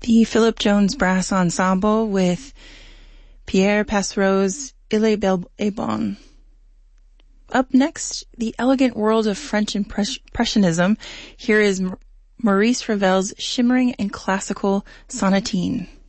The Philip Jones Brass Ensemble with Pierre Passereau's Il est bel et bon. Up next, the elegant world of French Impressionism. Here is Maurice Ravel's shimmering and classical sonatine.